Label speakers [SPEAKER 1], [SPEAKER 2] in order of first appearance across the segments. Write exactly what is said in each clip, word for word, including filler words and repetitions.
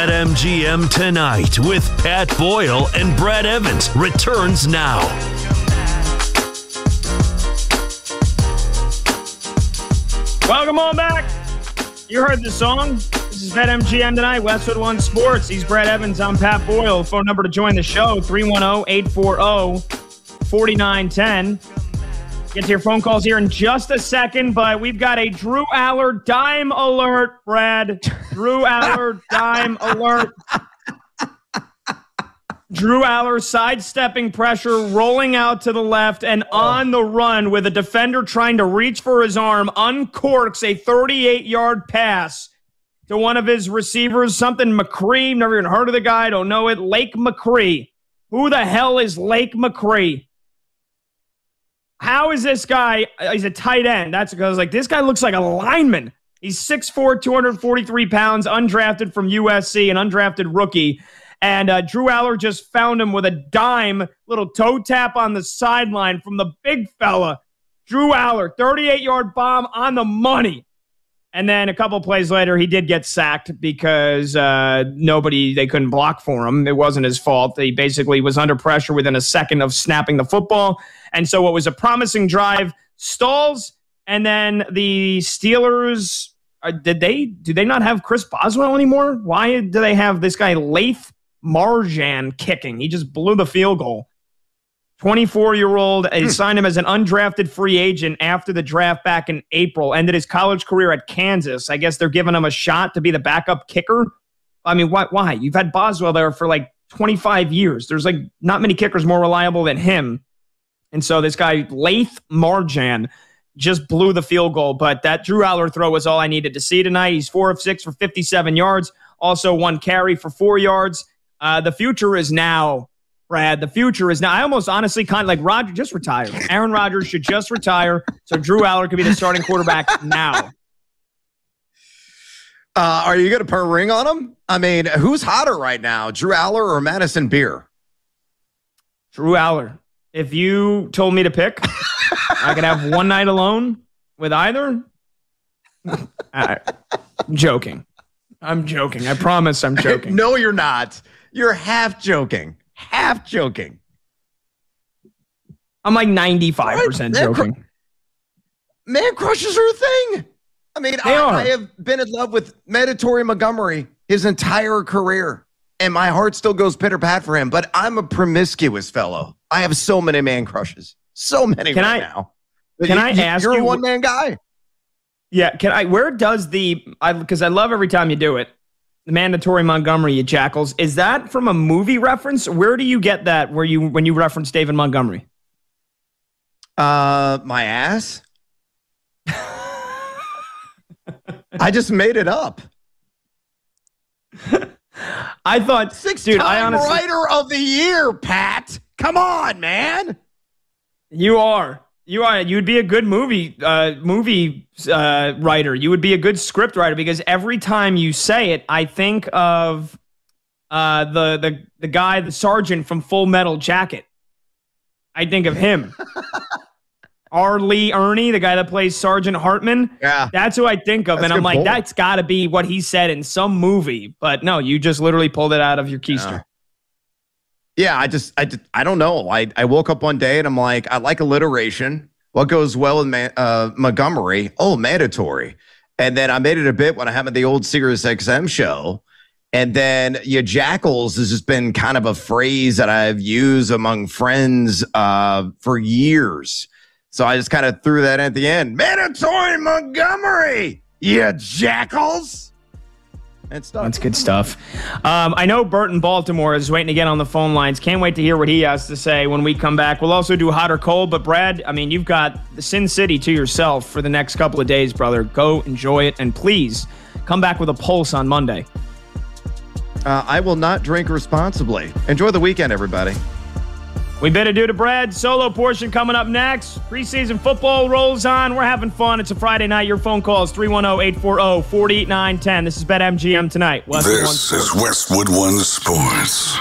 [SPEAKER 1] BetMGM Tonight with Pat Boyle and Brad Evans returns now.
[SPEAKER 2] Welcome on back. You heard the song. This is BetMGM Tonight, Westwood One Sports. He's Brad Evans. I'm Pat Boyle. Phone number to join the show, three one zero, eight four zero, four nine one zero. Get to your phone calls here in just a second, but we've got a Drew Aller dime alert, Brad. Drew Aller dime alert. Drew Aller sidestepping pressure, rolling out to the left, and on the run with a defender trying to reach for his arm, uncorks a thirty-eight-yard pass to one of his receivers, something McCree. Never even heard of the guy. Don't know it. Lake McCree. Who the hell is Lake McCree? How is this guy? He's a tight end. That's because like this guy looks like a lineman. He's six foot four, two hundred forty-three pounds, undrafted from U S C, an undrafted rookie. And uh, Drew Aller just found him with a dime, little toe tap on the sideline from the big fella. Drew Aller, thirty-eight-yard bomb on the money. And then a couple plays later, he did get sacked because uh, nobody, they couldn't block for him. It wasn't his fault. He basically was under pressure within a second of snapping the football. And so what was a promising drive stalls. And then the Steelers, uh, did they, do they not have Chris Boswell anymore? Why do they have this guy, Laith Marjan, kicking? He just blew the field goal. twenty-four-year-old, they signed him as an undrafted free agent after the draft back in April, ended his college career at Kansas. I guess they're giving him a shot to be the backup kicker. I mean, why? why? You've had Boswell there for like twenty-five years. There's like not many kickers more reliable than him. And so this guy, Laith Marjan, just blew the field goal. But that Drew Aller throw was all I needed to see tonight. He's four of six for fifty-seven yards. Also one carry for four yards. Uh, the future is now. Brad, the future is now. I almost honestly kind of like Roger just retired. Aaron Rodgers should just retire so Drew Aller could be the starting quarterback now.
[SPEAKER 3] Uh, are you going to put a ring on him? I mean, who's hotter right now, Drew Aller or Madison Beer?
[SPEAKER 2] Drew Aller. If you told me to pick, I could have one night alone with either. I'm joking. I'm joking. I promise I'm joking.
[SPEAKER 3] No, you're not. You're half joking. Half joking.
[SPEAKER 2] I'm like ninety-five percent
[SPEAKER 3] right?
[SPEAKER 2] joking.
[SPEAKER 3] Cr- man crushes are a thing. I mean, I, I have been in love with Mandatory Montgomery his entire career, and my heart still goes pitter-pat for him, but I'm a promiscuous fellow. I have so many man crushes. So many
[SPEAKER 2] can
[SPEAKER 3] right
[SPEAKER 2] I,
[SPEAKER 3] now.
[SPEAKER 2] But
[SPEAKER 3] can
[SPEAKER 2] you,
[SPEAKER 3] I ask
[SPEAKER 2] you're
[SPEAKER 3] you?
[SPEAKER 2] You're
[SPEAKER 3] a one-man guy.
[SPEAKER 2] Yeah, can I? Where does the, I because I love every time you do it, the Mandatory Montgomery, you jackals. Is that from a movie reference? Where do you get that where you when you reference David Montgomery?
[SPEAKER 3] Uh, my ass. I just made it up.
[SPEAKER 2] I thought,
[SPEAKER 3] six-time
[SPEAKER 2] dude, I honestly,
[SPEAKER 3] writer of the year, Pat. Come on, man.
[SPEAKER 2] You are. You are. You'd be a good movie uh, movie uh, writer. You would be a good script writer because every time you say it, I think of uh, the the the guy, the sergeant from Full Metal Jacket. I think of him. R. Lee Ermey, the guy that plays Sergeant Hartman.
[SPEAKER 3] Yeah,
[SPEAKER 2] that's who I think of,
[SPEAKER 3] that's
[SPEAKER 2] and I'm like,
[SPEAKER 3] point.
[SPEAKER 2] that's got to be what he said in some movie. But no, you just literally pulled it out of your keister.
[SPEAKER 3] Yeah, yeah I just, I, just, I don't know. I, I woke up one day and I'm like, I like alliteration. What goes well in Ma- uh, Montgomery? Oh, mandatory. And then I made it a bit when I had the old Sirius X M show. And then your jackals has just been kind of a phrase that I've used among friends uh, for years. So I just kind of threw that in at the end. Mandatory Montgomery, you jackals. And stuff.
[SPEAKER 2] That's good stuff. Um, I know Bert in Baltimore is waiting to get on the phone lines. Can't wait to hear what he has to say when we come back. We'll also do hot or cold. But Brad, I mean, you've got the Sin City to yourself for the next couple of days, brother. Go enjoy it. And please come back with a pulse on Monday.
[SPEAKER 3] Uh, I will not drink responsibly. Enjoy the weekend, everybody.
[SPEAKER 2] We bid adieu to Brad. Solo portion coming up next. Preseason football rolls on. We're having fun. It's a Friday night. Your phone call is three one zero, eight four zero, four nine one zero. This is BetMGM Tonight.
[SPEAKER 4] Westwood this is Westwood One Sports.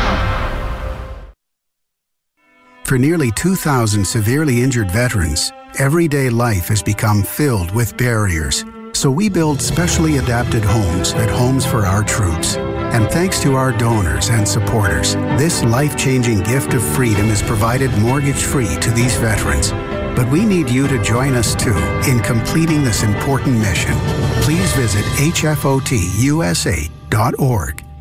[SPEAKER 5] For nearly two thousand severely injured veterans, everyday life has become filled with barriers. So we build specially adapted homes at Homes for Our Troops. And thanks to our donors and supporters, this life-changing gift of freedom is provided mortgage-free to these veterans. But we need you to join us too in completing this important mission. Please visit H F O T U S A dot org.